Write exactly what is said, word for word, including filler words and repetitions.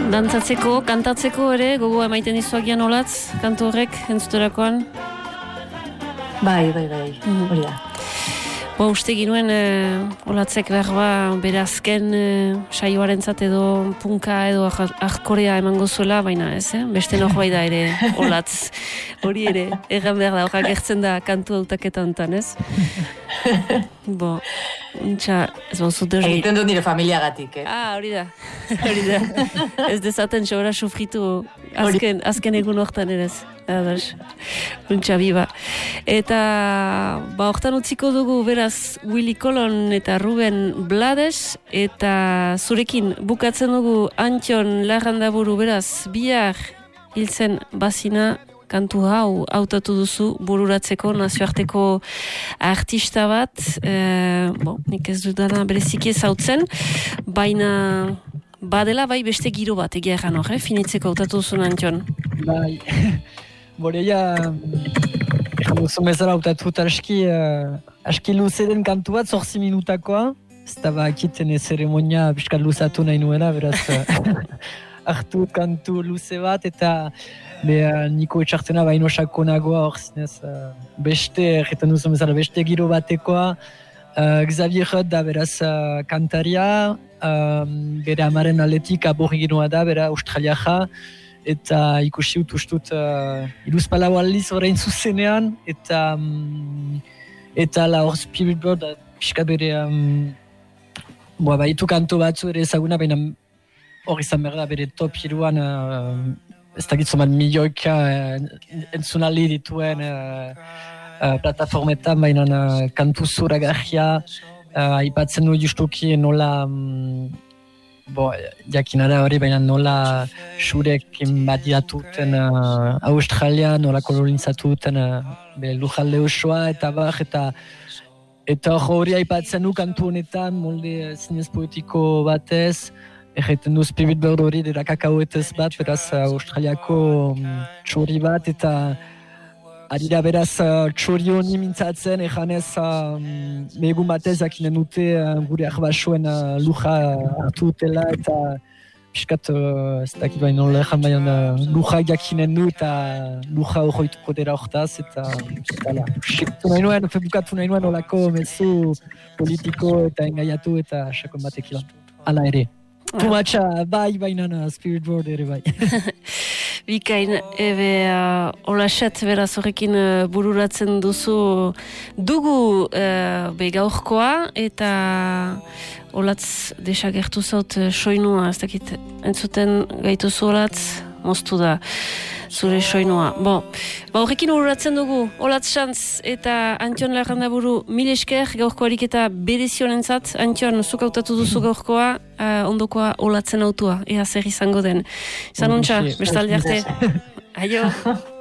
Dantzatzeko, kantatzeko ere, gogoa emaiten dizuagian olatz, kantu horrek, entzuterakoan? Bai, bai, bai, mm. hori da. Bo, uste ginuen, e, olatzek behar ba, bere azken e, saioaren zat edo punka edo ahkorea emango zuela, baina ez, eh? Beste nox bai da ere, olatz. Hori ere, egan behar da, horrak gertzen da kantu autaketa honetan, ez? Bo, untxa, ez bauzu dut... Egiten dut nire familiagatik, eh? Ah, hori da, hori da. Ez dezaten sobra sufritu azken, azken egun hortan ere ez. Adas, untxa biba. Eta, ba, hortan utziko dugu beraz Willy Colon eta Ruben Blades, eta zurekin bukatzen dugu Antxon Larrandaburu beraz bihar hiltzen bazina kantu hau hautatu duzu bururatzeko nazioarteko artista bat, e, bo, nik ez dudana bereziki ezautzen, baina badela bai beste giro bat egia egan hor, eh? Finitzeko hautatu duzun Antxon. Bai. Boreia, egan duzu mezara autatut aski, uh, aski luze den kantu bat, zortzi minutakoa. Ez da bakiten zeremonia piskat luzatu nahi nuela, beraz hartu kantu luze bat, eta be, uh, niko etxartena baino sakonagoa hor zinez. Uh, beste, egiten duzu mezara, beste giro batekoa. Uh, Xavier Rudd da beraz uh, kantaria, um, bere amaren aletik aboriginoa da, bera australiaja. Eta ikusi dut ustut uh, iruzpalau aldiz orain zuzenean, eta um, eta la hor Spirit Bird pixkat bere um, boa, baitu kanto batzu ere ezaguna, baina hor izan behar da bere top hiruan uh, ez dakit zoman milioika uh, entzunaldi dituen uh, uh, plataformetan, baina uh, kantu zuragarria uh, aipatzen du justuki nola um, Bo, jakinara hori, baina nola xurekin badiatuten uh, Australia, nola kolorintzatuten uh, lujalde osoa, eta bar, eta eta hori aipatzen du kantu honetan, molde zinez poetiko batez, egiten du Spirit Bird hori dira kakauetez bat, beraz Australiako um, txori bat, eta adira beraz uh, txori honi mintzatzen, ejanez um, egun batez jakinen dute uh, gure arbasoen uh, luja hartu dutela, eta piskat uh, ez dakit baina nola ejan baina uh, luja jakinen du, eta luja horretuko dira hortaz, eta ala, sektu nahi nuen, bukatu nahi nuen olako mezu politiko eta engaiatu eta sakon batekin. Ala ere. Tumatxa, bai, baina Spirit Bird ere bai. Bikain, ebe, uh, olaxet beraz horrekin uh, bururatzen duzu dugu uh, be gaurkoa, eta olatz desagertu zaut uh, soinua, ez dakit, entzuten gaituzu olatz, moztu da zure soinua. Bo, ba horrekin bururatzen dugu, olatz xantz eta Antxon Larrandaburu mil esker gaurko ariketa berezionentzat. Antxon, zuk hautatu duzu gaurkoa, uh, ondokoa olatzen autua, ea zer izango den. Izan ontsa, bestalde arte. Aio.